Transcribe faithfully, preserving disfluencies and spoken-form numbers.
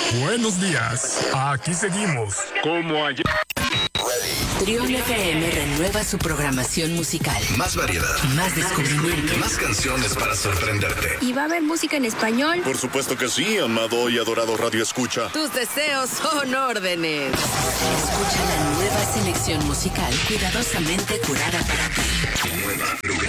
Buenos días. Aquí seguimos. Como ayer. Trión F M renueva su programación musical. Más variedad. Más descubrimiento. Más canciones para sorprenderte. ¿Y va a haber música en español? Por supuesto que sí, amado y adorado Radio Escucha. Tus deseos son órdenes. Escucha la nueva selección musical cuidadosamente curada para ti. Nueva